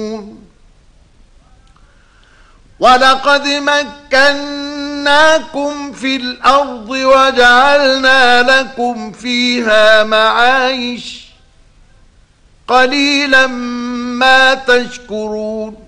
ولقد مكناكم في الأرض وجعلنا لكم فيها معايش قليلا ما تشكرون